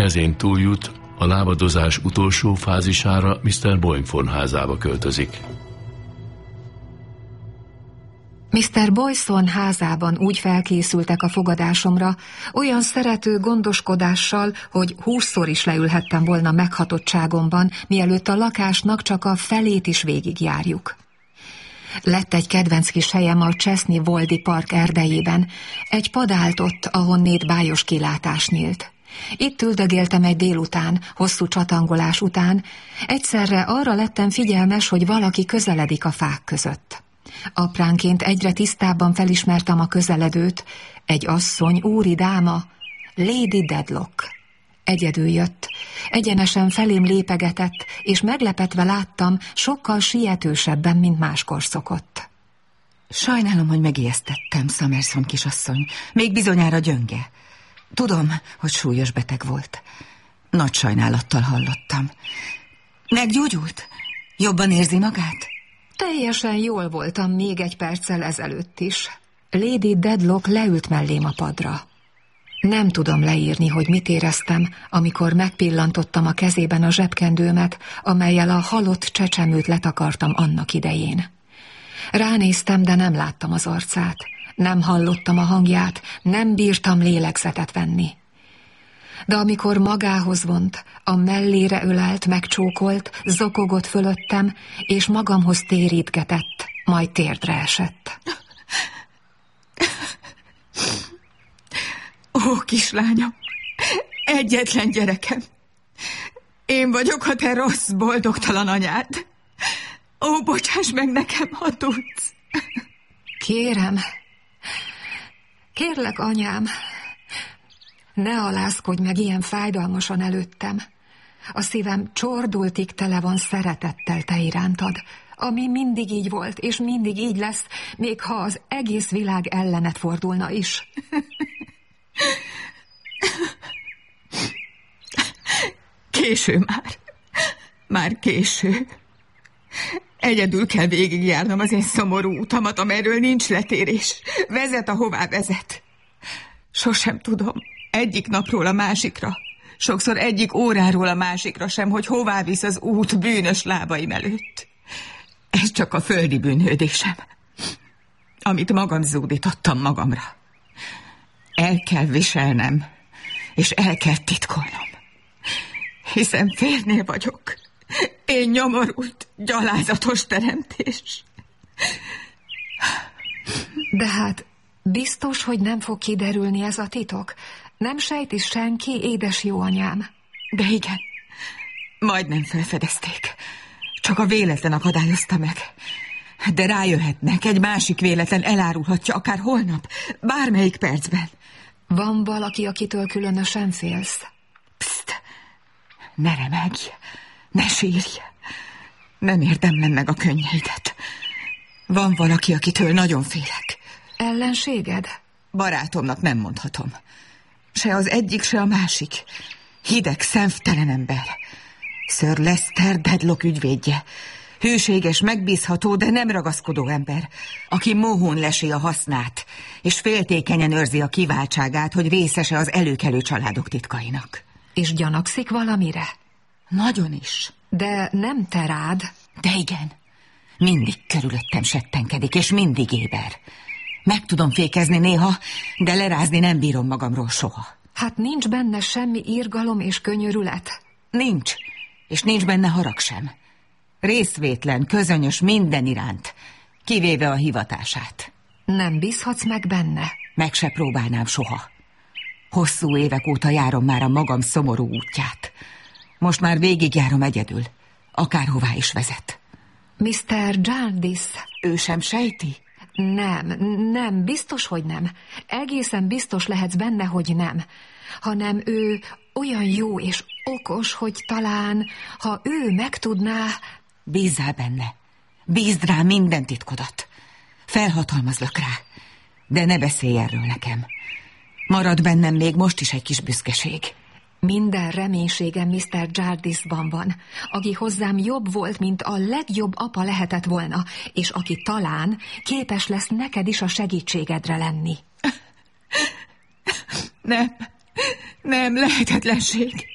nehezén túljut, a lábadozás utolsó fázisára Mr. Boyfon házába költözik. Mr. Boyson házában úgy felkészültek a fogadásomra, olyan szerető gondoskodással, hogy 20-szor is leülhettem volna meghatottságomban, mielőtt a lakásnak csak a felét is végigjárjuk. Lett egy kedvenc kis helyem a Chesney Woldy Park erdejében, egy pad állt ott, ahonnét bájos kilátás nyílt. Itt üldögéltem egy délután, hosszú csatangolás után, egyszerre arra lettem figyelmes, hogy valaki közeledik a fák között. Apránként egyre tisztábban felismertem a közeledőt, egy asszony, úri dáma, Lady Dedlock. Egyedül jött, egyenesen felém lépegetett, és meglepetve láttam, sokkal sietősebben, mint máskor szokott. Sajnálom, hogy megijesztettem, Summerson kisasszony. Még bizonyára gyönge. Tudom, hogy súlyos beteg volt. Nagy sajnálattal hallottam. Meggyógyult? Jobban érzi magát? Teljesen jól voltam még egy perccel ezelőtt is. Lady Dedlock leült mellém a padra. Nem tudom leírni, hogy mit éreztem, amikor megpillantottam a kezében a zsebkendőmet, amellyel a halott csecsemőt letakartam annak idején. Ránéztem, de nem láttam az arcát, nem hallottam a hangját, nem bírtam lélegzetet venni. De amikor magához vont, a mellére ölelt, megcsókolt, zokogott fölöttem, és magamhoz térítgetett, majd térdre esett. Ó, kislányom, egyetlen gyerekem. Én vagyok a te rossz, boldogtalan anyád. Ó, bocsáss meg nekem, ha tudsz. Kérlek, anyám, ne alázkodj meg ilyen fájdalmasan előttem. A szívem csordultig tele van szeretettel te irántad, ami mindig így volt, és mindig így lesz, még ha az egész világ ellenet fordulna is. Késő már. Már késő. Egyedül kell végigjárnom az én szomorú utamat, amelyről nincs letérés. Vezet, ahová vezet. Sosem tudom, egyik napról a másikra, sokszor egyik óráról a másikra sem, hogy hová visz az út bűnös lábaim előtt. Ez csak a földi bűnhődésem, amit magam zúdítottam magamra. El kell viselnem, és el kell titkolnom, hiszen férnél vagyok. Én nyomorult, gyalázatos teremtés. De hát biztos, hogy nem fog kiderülni ez a titok? Nem sejti senki, édes jó anyám? De igen, majdnem felfedezték. Csak a véletlen akadályozta meg. De rájöhetnek, egy másik véletlen elárulhatja akár holnap, bármelyik percben. Van valaki, akitől különösen félsz? Pszt! Ne remegj, ne sírj. Nem érdemlem meg a könnyeidet. Van valaki, akitől nagyon félek. Ellenséged? Barátomnak nem mondhatom. Se az egyik, se a másik. Hideg, szemtelen ember. Sir Lester Dedlock ügyvédje. Hűséges, megbízható, de nem ragaszkodó ember, aki mohón lesi a hasznát, és féltékenyen őrzi a kiváltságát, hogy részese az előkelő családok titkainak. És gyanakszik valamire? Nagyon is. De nem te rád? De igen. Mindig körülöttem settenkedik, és mindig éber. Meg tudom fékezni néha, de lerázni nem bírom magamról soha. Hát nincs benne semmi irgalom és könyörület? Nincs, és nincs benne harag sem. Részvétlen, közönyös minden iránt, kivéve a hivatását. Nem bízhatsz meg benne? Meg se próbálnám soha. Hosszú évek óta járom már a magam szomorú útját. Most már végigjárom egyedül, akárhová is vezet. Mr. Jarndyce? Ő sem sejti? Nem, biztos, hogy nem. Egészen biztos lehetsz benne, hogy nem. Hanem ő olyan jó és okos, hogy talán, ha ő megtudná... Bízzál benne. Bízd rá minden titkodat. Felhatalmazlak rá. De ne beszélj erről nekem. Marad bennem még most is egy kis büszkeség. Minden reménységem Mr. Jarndyce-ban van, aki hozzám jobb volt, mint a legjobb apa lehetett volna, és aki talán képes lesz neked is a segítségedre lenni. Nem, lehetetlenség.